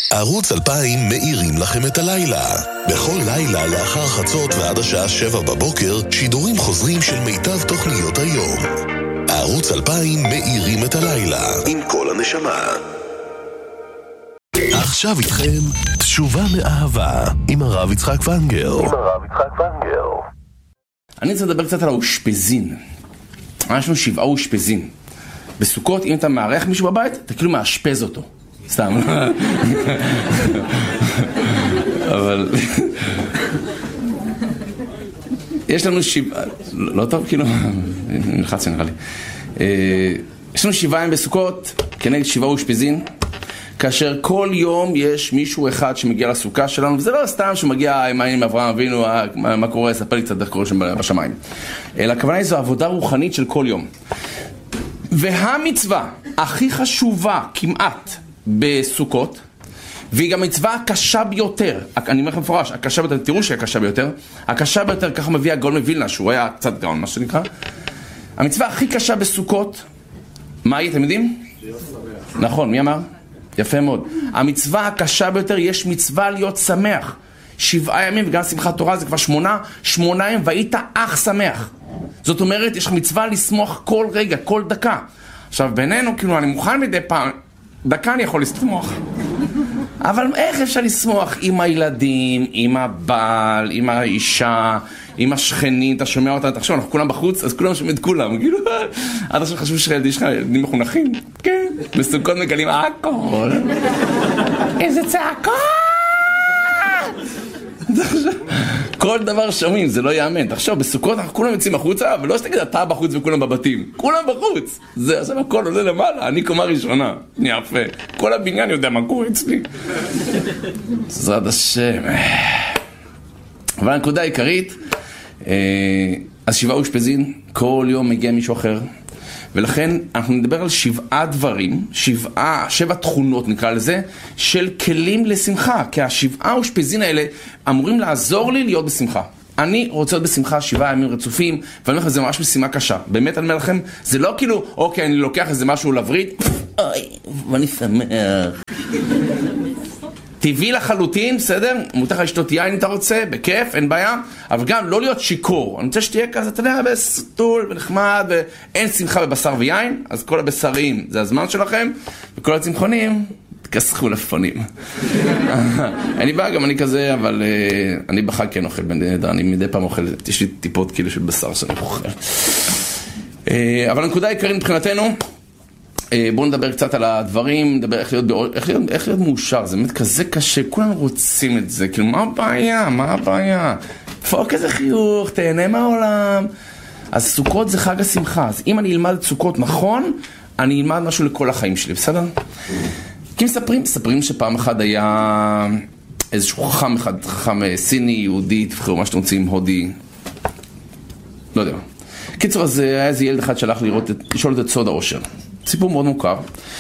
ערוץ 2000 מאירים לכם את הלילה. בכל לילה לאחר חצות ועד השעה 7 בבוקר, שידורים חוזרים של מיטב תוכניות היום. ערוץ 2000 מאירים את הלילה עם כל הנשמה. עכשיו איתכם תשובה מאהבה עם הרב יצחק ונגר. אני רוצה לדבר קצת על האושפזין. יש לנו 7 אושפזין. בסוכות, אם אתה מארח מישהו בבית, אתה כאילו מאשפז אותו. סתם. אבל יש לנו 7, לא טוב כאילו, נלחצתי נראה לי. יש לנו 7 ימים בסוכות, כנגד 7 אושפזין, כאשר כל יום יש מישהו אחד שמגיע לסוכה שלנו, וזה לא סתם שמגיע עם אברהם אבינו, מה קורה, ספר לי קצת איך קורה שם בשמיים. אלא הכוונה היא זו עבודה רוחנית של כל יום. והמצווה הכי חשובה כמעט בסוכות, והיא גם מצווה הקשה ביותר, אני אומר לכם מפורש, הקשה ביותר, תראו שהיא הקשה ביותר, הקשה ביותר, ככה מביא הגאון מווילנה, שהוא היה קצת גאון, מה שנקרא. המצווה הכי קשה בסוכות, מה היא, אתם יודעים? נכון, מי אמר? יפה מאוד. המצווה הקשה ביותר, יש מצווה להיות שמח. 7 ימים, וגם שמחת תורה זה כבר 8 ימים, והיית אך שמח. זאת אומרת, יש לך מצווה לשמוח כל רגע, כל דקה. עכשיו, בינינו, כאילו, אני מוכן מדי פעם, דקה אני יכול לשמוח. אבל איך אפשר לשמוח עם הילדים, עם הבעל, עם האישה, עם השכנים, אתה שומע אותה, תחשוב, אנחנו כולם בחוץ, אז כולם שומעים את כולם, כאילו, עד עכשיו חשבו שהילדים שלך ילדים מחונכים, כן, בסוכות מגלים הכל, איזה צעקות! כל דבר שומעים, זה לא יאמן, תחשוב, בסוכות אנחנו כולם יוצאים החוצה, ולא שתגיד אתה בחוץ וכולם בבתים, כולם בחוץ, זה עכשיו הכל עולה למעלה, אני קומה ראשונה, יפה, כל הבניין יודע מה קורה אצלי, בעזרת השם. אבל הנקודה העיקרית, אז 7 אושפזין, כל יום מגיע מישהו אחר, ולכן אנחנו נדבר על 7 דברים, 7 תכונות נקרא לזה, של כלים לשמחה, כי 7 אושפזין האלה אמורים לעזור לי להיות בשמחה. אני רוצה להיות בשמחה 7 ימים רצופים, ואני אומר לכם, זה ממש משימה קשה. באמת אני אומר לכם, זה לא כאילו, אוקיי, אני לוקח איזה משהו לברית, אוי, ואני שמח. טבעי לחלוטין, בסדר? מותר לך לשתות יין אם אתה רוצה, בכיף, אין בעיה, אבל גם לא להיות שיקור. אני רוצה שתהיה כזה, אתה יודע, בסטול ונחמד, ואין שמחה בבשר ויין, אז כל הבשרים זה הזמן שלכם, וכל הצמחונים, תכסחו לפונים. אני בא, גם אני כזה, אבל אני בחג כן אוכל, אני מדי פעם אוכל, יש לי טיפות כאילו של בשר שאני אוכל. אבל הנקודה העיקרית מבחינתנו, בואו נדבר קצת על הדברים, נדבר איך להיות מאושר, זה באמת כזה קשה, כולם רוצים את זה, כאילו מה הבעיה? פוק איזה חיוך, תהנה מהעולם. אז סוכות זה חג השמחה, אז אם אני אלמד סוכות נכון, אני אלמד משהו לכל החיים שלי, בסדר? כי מספרים שפעם אחד היה איזשהו חכם סיני, יהודי, תבחרו מה שאתם רוצים, הודי, לא יודע. קיצור, אז היה איזה ילד אחד שהלך לשאול את סוד האושר. סיפור מאוד מוכר,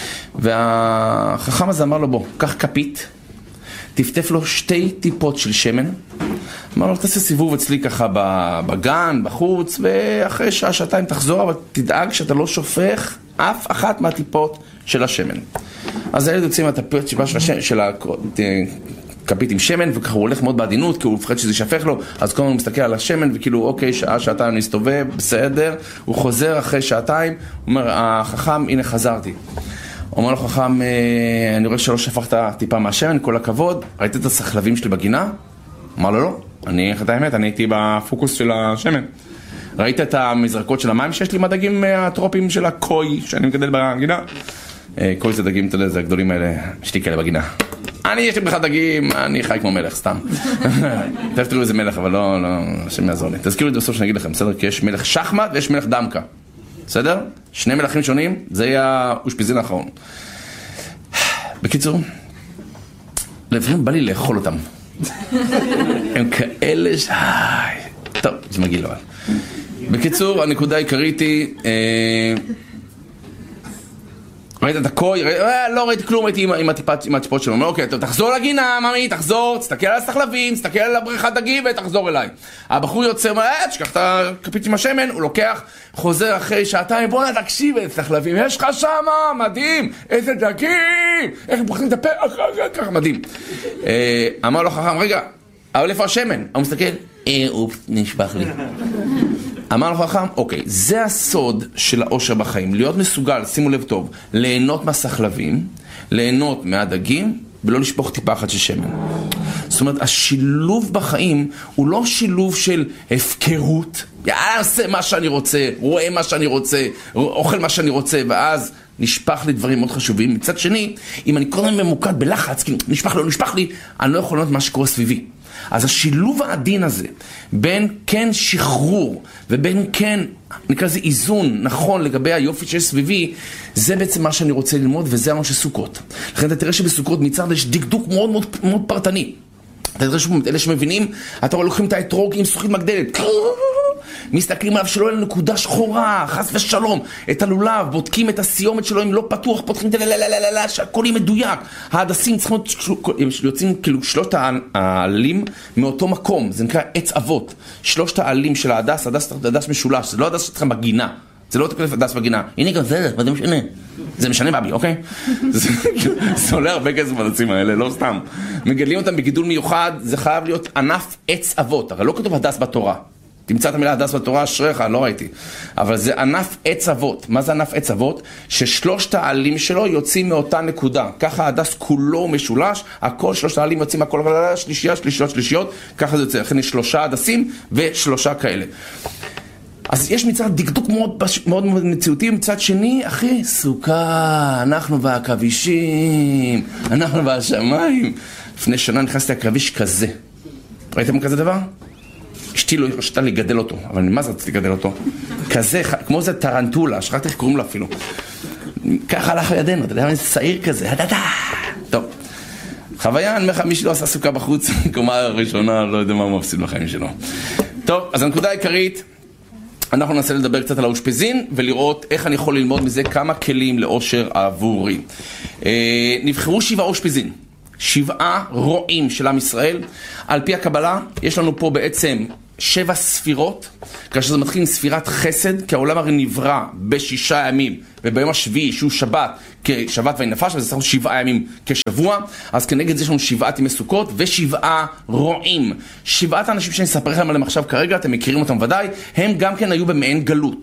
והחכם הזה אמר לו, בוא, קח כפית, תפטף לו 2 טיפות של שמן, אמר לו, תעשה סיבוב אצלי ככה בגן, בחוץ, ואחרי שעה-שעתיים תחזור, אבל תדאג שאתה לא שופך אף אחת מהטיפות של השמן. אז הילד יוצא מהטיפות של הכפית עם שמן, וככה הוא הולך מאוד בעדינות, כי הוא מפחד שזה ישפך לו, אז כל הזמן הוא מסתכל על השמן, וכאילו, אוקיי, שעה-שעתיים אני אסתובב, בסדר, הוא חוזר אחרי 2 שעתיים, הוא אומר, החכם, הנה חזרתי. הוא אומר לו, חכם, אני רואה שלא שפכת טיפה מהשמן, כל הכבוד, ראית את הסחלבים שלי בגינה? אמר לו, לא, אני הייתי בפוקוס של השמן. ראית את המזרקות של המים שיש לי מהדגים הטרופיים של הקוי שאני מגדל בגינה? קוי זה דגים, אתה יודע, זה הגדולים האלה, שתי כאלה בגינה. יש לי בכלל דגים, אני חי כמו מלך, סתם. תראו איזה מלך, אבל לא, השם יעזור לי. תזכירו את זה בסוף שאני אגיד לכם, בסדר? כי יש מלך שחמט ויש מלך דמקה. בסדר? 2 מלכים שונים, זה יהיה האושפזין האחרון. בקיצור, לפעמים בא לי לאכול אותם. הם כאלה טוב, זה מגיע אבל. בקיצור, הנקודה העיקרית היא, ראית את הקוי? לא ראיתי כלום, ראיתי עם הטיפות שלו. אוקיי, תחזור לגינה, ממי, תחזור, תסתכל על הסחלבים, תסתכל על הבריכת דגים ותחזור אליי. הבחור יוצא, תשכח את הכפית עם השמן, הוא לוקח, חוזר אחרי שעתיים, בוא תקשיב את הסחלבים, יש לך שמה, מדהים, איזה דגים, איך הם בוחרים את הפה, ככה מדהים. אמר לו חכם, רגע, אבל איפה השמן? הוא מסתכל, אופס, נשפך לי. אמר לו חכם, אוקיי, זה הסוד של האושר בחיים, להיות מסוגל, שימו לב טוב, ליהנות מהסחלבים, ליהנות מהדגים, ולא לשפוך טיפה אחת של שמן. זאת אומרת, השילוב בחיים הוא לא שילוב של הפקרות, עושה מה שאני רוצה, רואה מה שאני רוצה, אוכל מה שאני רוצה, ואז נשפך לי דברים מאוד חשובים. מצד שני, אם אני כל הזמן ממוקד בלחץ, כאילו, נשפך לי, אני לא יכול לראות מה שקורה סביבי. אז השילוב העדין הזה, בין כן שחרור, ובין כן, נקרא לזה איזון נכון לגבי היופי שיש סביבי, זה בעצם מה שאני רוצה ללמוד, וזה מה שסוכות. לכן אתה תראה שבסוכות מצד יש דקדוק מאוד מאוד מאוד פרטני. אתה תראה שאלה שמבינים, אתה רואה לוקחים את האתרוג עם זכוכית מגדלת, מסתכלים עליו שלא יהיה לנקודה שחורה, חס ושלום, את הלולב, בודקים את הסיומת שלו אם לא פתוח, פותחים את הללללללה, שהכל יהיה מדויק. ההדסים צריכים יוצאים כאילו שלושת העלים מאותו מקום, זה נקרא עץ אבות. שלושת העלים של ההדס, הדס משולש, זה לא הדס שצריכים בגינה, זה לא תקלף הדס בגינה. הנה גם זה, מה זה משנה? זה משנה בבי, אוקיי? זה עולה הרבה כסף בדסים האלה, לא סתם. מגדלים אותם בגידול מיוחד, זה חייב להיות ענף עץ אבות, הרי לא כתוב הדס בתורה. תמצא את המילה הדס בתורה, אשריך, לא ראיתי. אבל זה ענף עץ אבות. מה זה ענף עץ אבות? ששלושת העלים שלו יוצאים מאותה נקודה. ככה הדס כולו משולש, הכל שלושת העלים יוצאים מהכל שלישיות, ככה זה יוצא. לכן יש 3 הדסים ו3 כאלה. אז יש מצד דקדוק מאוד מאוד מציאותי, מצד שני, אחי, סוכה, אנחנו והכבישים, אנחנו והשמיים. לפני שנה נכנסתי לכביש כזה. ראיתם כזה דבר? אשתי לא הרשתה לגדל אותו, אבל מה זה רציתי לגדל אותו? כזה, כמו זה טרנטולה, שכחתי איך קוראים לו אפילו. ככה הלך לידינו, אתה יודע מה, זה צעיר כזה, טוב. חוויה, אני אומר לך, מישהו לא עשה סוכה בחוץ, קומה הראשונה, לא יודע מה הוא מפסיד בחיים שלו. טוב, אז הנקודה העיקרית, אנחנו ננסה לדבר קצת על האושפזין, ולראות איך אני יכול ללמוד מזה כמה כלים לאושר עבורי. נבחרו 7 אושפזין. 7 רועים של עם ישראל. על פי הקבלה, יש לנו פה בעצם 7 ספירות, כאשר זה מתחיל עם ספירת חסד, כי העולם הרי נברא ב6 ימים, וביום השביעי, שהוא שבת, כשבת וינפש, וזה צריך 7 ימים כשבוע, אז כנגד זה יש לנו 7 ימי סוכות, ו7 רועים. 7 האנשים שאני אספר לכם עליהם עכשיו כרגע, אתם מכירים אותם ודאי, הם גם כן היו במעין גלות.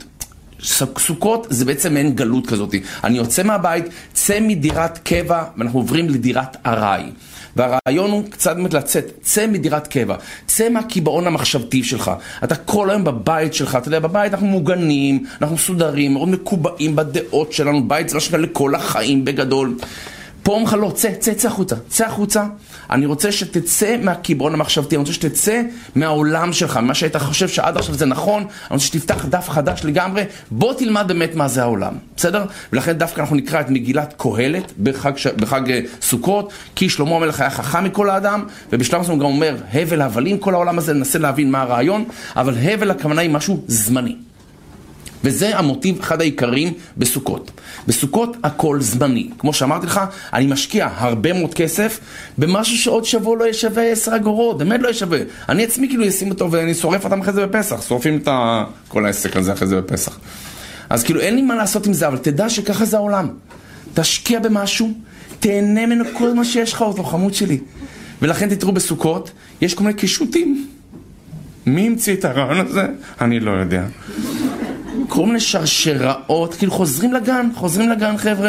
סוכות זה בעצם מעין גלות כזאת. אני יוצא מהבית, צא מדירת קבע, ואנחנו עוברים לדירת ארעי. והרעיון הוא קצת לצאת, צא מדירת קבע, צא מהקיבעון המחשבתי שלך. אתה כל היום בבית שלך, אתה יודע, בבית אנחנו מוגנים, אנחנו מסודרים, מאוד מקובעים בדעות שלנו, בית זה לא שווה לכל החיים בגדול. פה אומרך לא, צא החוצה. אני רוצה שתצא מהקיבעון המחשבתי, אני רוצה שתצא מהעולם שלך, ממה שהיית חושב שעד עכשיו זה נכון, אני רוצה שתפתח דף חדש לגמרי, בוא תלמד באמת מה זה העולם, בסדר? ולכן דווקא אנחנו נקרא את מגילת קהלת בחג סוכות, כי שלמה המלך היה חכם מכל האדם, ובשלב הזה הוא גם אומר, הבל הבלים כל העולם הזה, ננסה להבין מה הרעיון, אבל הבל הכוונה היא משהו זמני. וזה המוטיב אחד העיקרים בסוכות. בסוכות הכל זמני. כמו שאמרתי לך, אני משקיע הרבה מאוד כסף במשהו שעוד שבוע לא ישווה 10 אגורות, באמת לא ישווה. אני עצמי כאילו אשים אותו ואני שורף אותם אחרי זה בפסח. שורפים את כל העסק הזה אחרי זה בפסח. אז כאילו אין לי מה לעשות עם זה, אבל תדע שככה זה העולם. תשקיע במשהו, תהנה ממנו כל מה שיש לך אותו, חמוד שלי. ולכן תתראו בסוכות, יש כל מיני קישוטים. מי המציא את הרעיון הזה? אני לא יודע. כל מיני שרשראות, כאילו חוזרים לגן חבר'ה.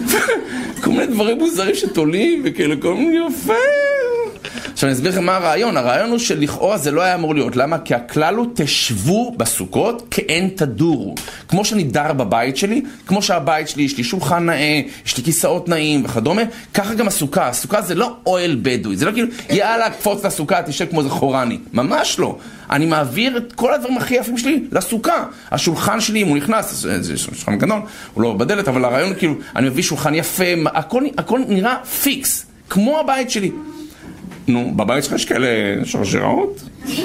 כל מיני דברים מוזרים שתולים, וכאילו כל מיני יפה. עכשיו אני אסביר לכם מה הרעיון. הרעיון הוא שלכאורה זה לא היה אמור להיות. למה? כי הכלל הוא תשבו בסוכות כאין תדורו. כמו שאני דר בבית שלי, כמו שהבית שלי, יש לי שולחן נאה, יש לי כיסאות נאים וכדומה, ככה גם הסוכה. הסוכה זה לא אוהל בדואי. זה לא כאילו, יאללה, קפוץ לסוכה, תשב כמו זה חורני. ממש לא. אני מעביר את כל הדברים הכי יפים שלי לסוכה. השולחן שלי, אם הוא נכנס, זה שולחן גדול, הוא לא בדלת, אבל הרעיון כאילו, אני מביא שולחן יפה, הכל נראה פיקס, כמו הבית שלי. נו, בבית שלך יש כאלה שרשראות?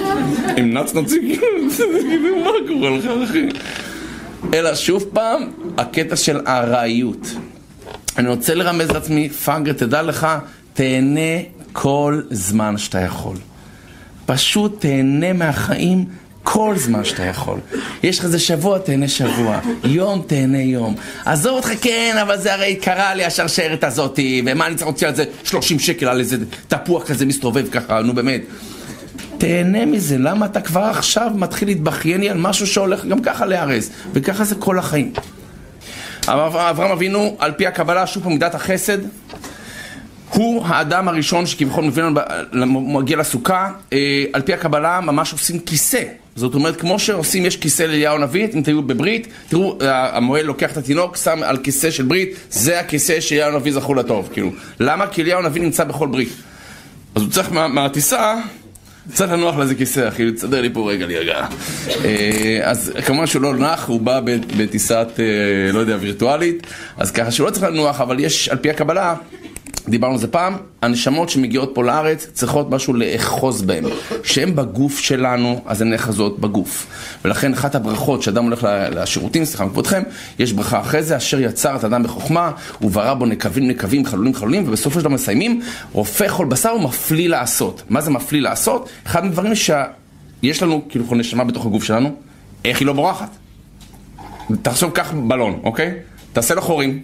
עם נציגים, מה קורה לך, אחי? אלא שוב פעם, הקטע של הרעיות. אני רוצה לרמז לעצמי, פאנגר, תדע לך, תהנה כל זמן שאתה יכול. פשוט תהנה מהחיים כל זמן שאתה יכול. יש לך איזה שבוע, תהנה שבוע. יום, תהנה יום. עזוב אותך, כן, אבל זה הרי קרה לי השרשרת הזאת, ומה אני צריך להוציא על זה 30 שקל על איזה תפוח כזה מסתובב ככה, נו באמת. תהנה מזה, למה אתה כבר עכשיו מתחיל להתבחייני על משהו שהולך גם ככה להרס, וככה זה כל החיים. אברהם אבינו, על פי הקבלה, שוב פה מידת החסד, הוא האדם הראשון שכביכול מגיע לסוכה. על פי הקבלה ממש עושים כיסא. זאת אומרת, כמו שעושים, יש כיסא לאליהו הנביא, אם תראו בברית, תראו, המוהל לוקח את התינוק, שם על כיסא של ברית, זה הכיסא שאליהו הנביא זכו לטוב. כאילו. למה? כי אליהו הנביא נמצא בכל ברית. אז הוא צריך מהטיסה, צריך לנוח לזה כיסא, אחי, תסדר לי פה רגע להירגע. אז כמובן שהוא לא נח, הוא בא בטיסת, לא יודע, וירטואלית, אז ככה שהוא לא צריך לנוח, אבל יש, על פי הקבלה, דיברנו על זה פעם, הנשמות שמגיעות פה לארץ צריכות משהו לאחוז בהם. כשהם בגוף שלנו, אז הן נחזות בגוף. ולכן אחת הברכות שאדם הולך לשירותים, סליחה מכבודכם, יש ברכה אחרי זה, אשר יצר את האדם בחוכמה, וברא בו נקבים, חלולים, ובסופו של דבר מסיימים, רופא כל בשר ומפליא לעשות. מה זה מפליא לעשות? אחד מדברים שיש לנו, כאילו כל נשמה בתוך הגוף שלנו, איך היא לא בורחת? תחשוב כך בלון, אוקיי? תעשה לו חורים.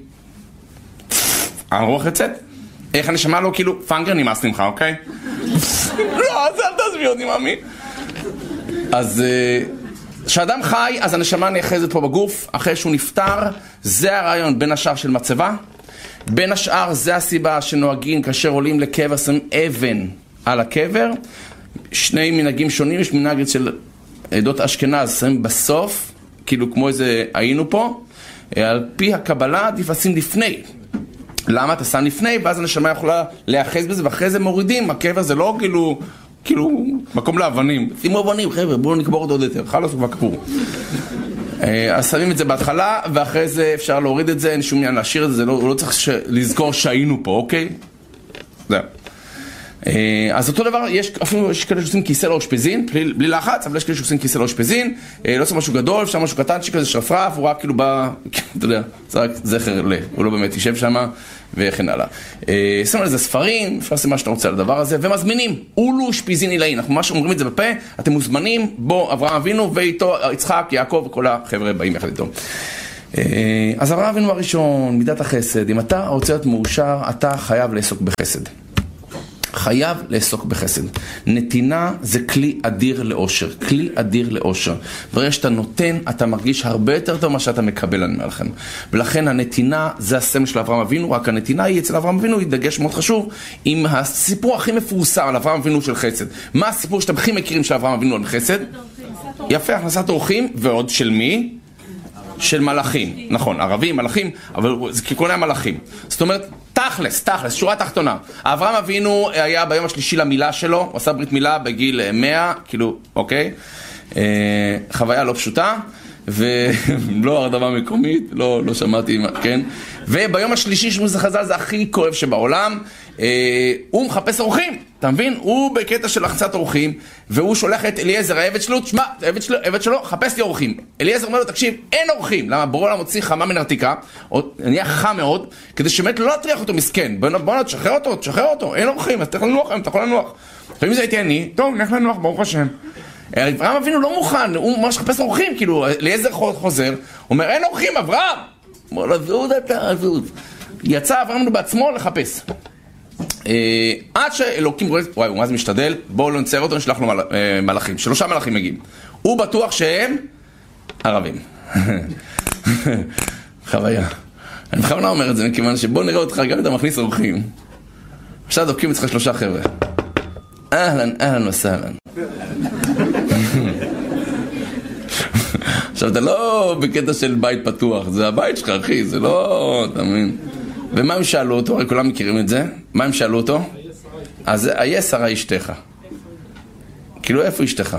הרוח יצאת. איך הנשמה לו, כאילו, פאנגר נמאס ממך, אוקיי? לא, אז אל תעזבי אותי, מאמי. אז כשאדם חי, אז הנשמה נאחזת פה בגוף, אחרי שהוא נפטר, זה הרעיון בין השאר של מצבה. בין השאר, זה הסיבה שנוהגים כאשר עולים לקבר, שמים אבן על הקבר. שני מנהגים שונים, יש מנהג של עדות אשכנז, שמים בסוף, כאילו כמו איזה היינו פה. על פי הקבלה, עדיף לשים לפני. למה? אתה שם לפני, ואז הנשמה יכולה להאחז בזה, ואחרי זה מורידים. הקבר זה לא כאילו מקום לאבנים. שימו אבנים, חבר'ה, בואו נקבור עוד יותר. חלוס כבר קבור. אז שמים את זה בהתחלה, ואחרי זה אפשר להוריד את זה, אין שום עניין להשאיר את זה, לא צריך לזכור שהיינו פה, אוקיי? זהו. אז אותו דבר, אפילו יש כאלה שעושים כיסא לאושפזין, בלי לחץ, אבל יש כאלה שעושים כיסא לאושפזין, לא עושה משהו גדול, אפשר משהו קטנצ'יק כזה שרפרף, הוא רק כאילו בא, אתה יודע, זה רק זכר הוא לא באמת יישב שם, וכן הלאה. שימו לזה ספרים, אפשר לעשות מה שאתה רוצה על הדבר הזה, ומזמינים, אולו אושפזין עילאין, אנחנו ממש אומרים את זה בפה, אתם מוזמנים, בוא אברהם אבינו, ואיתו יצחק, יעקב, וכל החבר'ה באים יחד איתו. אז אברהם אבינו הראשון, מידת החסד, אם אתה רוצה להיות מאושר, אתה חייב לעסוק בחסד. חייב לעסוק בחסד. נתינה זה כלי אדיר לאושר, כלי אדיר לאושר. ברגע שאתה נותן, אתה מרגיש הרבה יותר טוב מה שאתה מקבל, אני אומר לכם. ולכן הנתינה זה הסמל של אברהם אבינו, רק הנתינה היא אצל אברהם אבינו, היא דגש מאוד חשוב, עם הסיפור הכי מפורסם על אברהם אבינו של חסד. מה הסיפור שאתם הכי מכירים של אברהם אבינו על חסד? יפה, הכנסת אורחים, ועוד של מי? של מלאכים, נכון, ערבים, מלאכים, אבל זה ככל המלאכים. זאת אומרת, תכלס, שורה תחתונה. אברהם אבינו היה ביום השלישי למילה שלו, הוא עשה ברית מילה בגיל 100, כאילו, אוקיי, חוויה לא פשוטה, ולא הרדמה מקומית, לא שמעתי, כן, וביום השלישי שמוז חז"ל זה הכי כואב שבעולם, הוא מחפש אורחים, אתה מבין? הוא בקטע של לחצת אורחים, והוא שולח את אליעזר, העבד שלו, תשמע, העבד שלו, חפש לי אורחים. אליעזר אומר לו, תקשיב, אין אורחים, למה? בורא עולם מוציא חמה מן הרתיקה, נהיה חם מאוד, כדי שבאמת לא להטריח אותו מסכן, בוא תשחרר אותו, אין אורחים, אז תלך לנוח, אתה יכול לנוח. ואם זה הייתי אני, טוב, נלך לנוח, ברוך השם. אברהם אבינו לא מוכן, הוא ממש חפש אורחים, כאילו, אליעזר חוזר, אומר, אין אורחים, אברהם! אומר לו, זהות. יצא אברהם אבינו בעצמו לחפש. עד שאלוקים רואה, וואי, הוא מה זה משתדל, בואו לא נצייר אותו, נשלח לו מלאכים, 3 מלאכים מגיעים. הוא בטוח שהם ערבים. חוויה. אני בכוונה אומר את זה, מכיוון שבוא נראה אותך, גם אתה מכניס אורחים. עכשיו דופקים אצלך 3 חבר'ה. אהלן וסהלן. עכשיו אתה לא בקטע של בית פתוח, זה הבית שלך אחי, זה לא, אתה מבין? ומה הם שאלו אותו? הרי כולם מכירים את זה. מה הם שאלו אותו? אז היה שרה אשתך. כאילו איפה אשתך?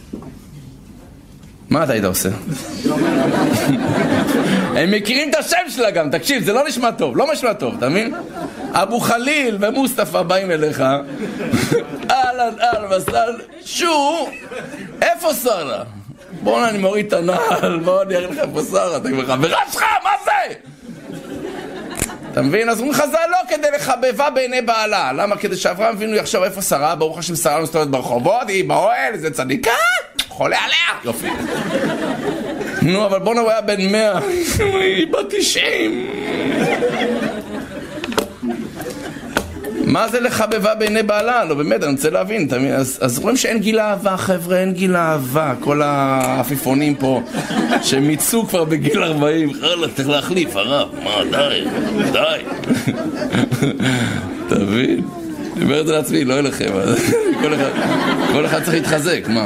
מה אתה היית עושה? הם מכירים את השם שלה גם, תקשיב, זה לא נשמע טוב, לא נשמע טוב, אתה מבין? אבו חליל ומוסטפא באים אליך. אהלן וסהלן, שו, איפה שרה? בואו אני מוריד את הנעל, בואו אני אראה לך איפה שרה, אתה כבר חברה שלך, מה זה? אתה מבין? אז הוא חז"ל לא כדי לחבבה בעיני בעלה. למה? כדי שאברהם אבינו יחשוב איפה שרה, ברוך השם שרה לא מסתובבת ברחובות, היא באוהל, זה צדיקה, חולה עליה. יופי. נו, אבל בוא נראה בן 100, היא בת 90. מה זה לחבבה בעיני בעלה? לא, באמת, אני רוצה להבין. אז רואים שאין גיל אהבה, חבר'ה, אין גיל אהבה. כל האפיפונים פה, שמיצו כבר בגיל 40. חלה, צריך להחליף, הרב. מה, די, די. תבין? אני אומר את זה לעצמי, לא אליכם. כל אחד צריך להתחזק, מה?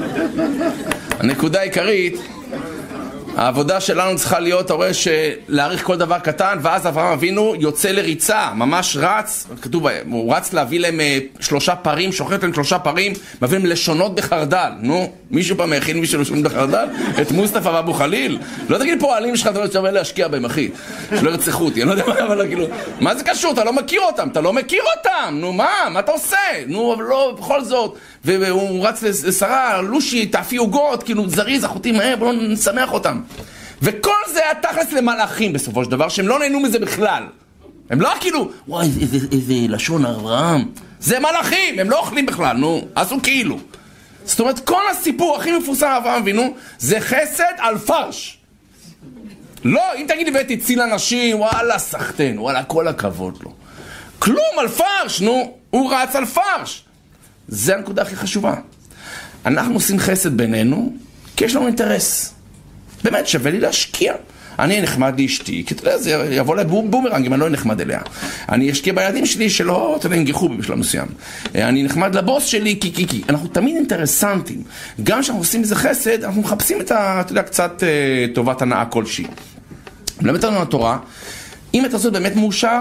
הנקודה העיקרית, העבודה שלנו צריכה להיות, אתה רואה, להעריך כל דבר קטן, ואז אברהם אבינו יוצא לריצה, ממש רץ, כתוב, הוא רץ להביא להם 3 פרים, שוחט להם 3 פרים, מביא להם לשונות בחרדל. נו, מישהו פעם הכין מישהו לשונות בחרדל? את מוסטפא ואבו חליל? לא תגיד פה העלים שלך, אתה לא שווה להשקיע בהם, אחי. שלא ירצחו אותי, אני לא יודע מה, אבל כאילו, מה זה קשור? אתה לא מכיר אותם, אתה לא מכיר אותם, נו מה אתה עושה? נו, אבל לא, בכל זאת. והוא רץ לשרה, לושי, תעפי עוגות, כאילו זריז, אחותי מהר, בואו נשמח אותם. וכל זה היה תכלס למלאכים בסופו של דבר, שהם לא נהנו מזה בכלל. הם לא כאילו, וואי, איזה לשון אברהם. זה מלאכים, הם לא אוכלים בכלל, נו, אז הוא כאילו. זאת אומרת, כל הסיפור הכי מפורסם אברהם אבינו, זה חסד על פרש. לא, אם תגיד לי ותציל אנשים, וואלה, סחטן, וואלה, כל הכבוד לו. כלום על פרש, נו, הוא רץ על פרש. זה הנקודה הכי חשובה. אנחנו עושים חסד בינינו, כי יש לנו אינטרס. באמת, שווה לי להשקיע. אני נחמד לאשתי, כי אתה יודע, זה יבוא לה בומרנג אם אני לא נחמד אליה. אני אשקיע בילדים שלי שלא, אתה יודע, ינגחו בשלב מסוים. אני נחמד לבוס שלי, כי. אנחנו תמיד אינטרסנטים. גם כשאנחנו עושים איזה חסד, אנחנו מחפשים את אתה יודע, קצת טובת הנאה כלשהי. מלמד לנו התורה, אם אתה עושה באמת מאושר,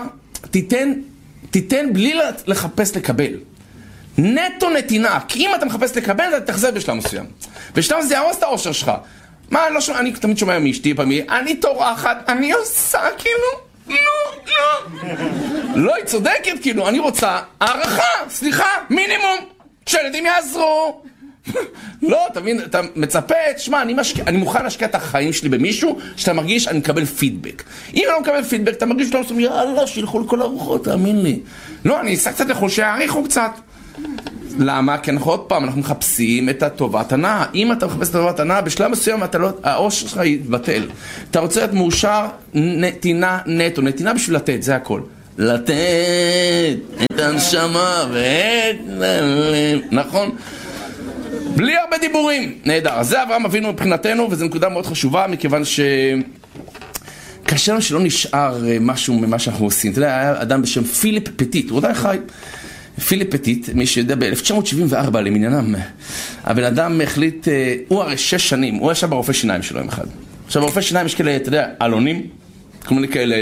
תיתן בלי לחפש לקבל. נטו נתינה, כי אם אתה מחפש לקבל, אתה תחזר בשלב מסוים. בשלב זה יהרוס את האושר שלך. מה, לא שומע, אני תמיד שומע מאשתי פעמי, אני טורחת, אני עושה כאילו, לא, היא צודקת כאילו, אני רוצה הערכה, סליחה, מינימום, שילדים יעזרו. לא, תבין, אתה מצפה, תשמע, אני מוכן להשקיע את החיים שלי במישהו, שאתה מרגיש, אני מקבל פידבק. אם אני לא מקבל פידבק, אתה מרגיש שאתה עושה, יאללה, שילכו לכל הרוחות, תאמין לי. לא, אני אעשה קצת לחול, שיעריכו קצת. למה? כי אנחנו עוד פעם, אנחנו מחפשים את הטובת הנאה. אם אתה מחפש את הטובת הנאה, בשלב מסוים האושר שלך יתבטל. אתה רוצה להיות מאושר, נתינה נטו. נתינה בשביל לתת, זה הכל. לתת את הנשמה ואת הלב. נכון? בלי הרבה דיבורים. נהדר. זה אברהם אבינו מבחינתנו, וזו נקודה מאוד חשובה, מכיוון קשה לנו שלא נשאר משהו ממה שאנחנו עושים. אתה יודע, היה אדם בשם פיליפ פטיט, הוא עדיין חי. פיליפ פטיט, מי שיודע, ב-1974 למניינם, הבן אדם החליט, הוא הרי 6 שנים, הוא ישב ברופא שיניים שלו יום אחד. עכשיו ברופא שיניים יש כאלה, אתה יודע, אלונים, כל מיני כאלה,